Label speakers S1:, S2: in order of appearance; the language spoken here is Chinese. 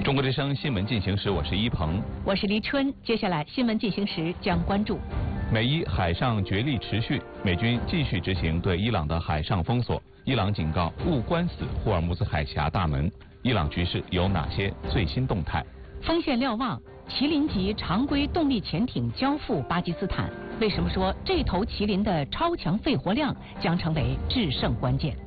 S1: 中国之声新闻进行时，我是一鹏，
S2: 我是黎春。接下来新闻进行时将关注：
S1: 美伊海上角力持续，美军继续执行对伊朗的海上封锁。伊朗警告勿关死霍尔木兹海峡大门。伊朗局势有哪些最新动态？
S2: 锋线瞭望，麒麟级常规动力潜艇交付巴基斯坦。为什么说这头麒麟的超强肺活量将成为制胜关键？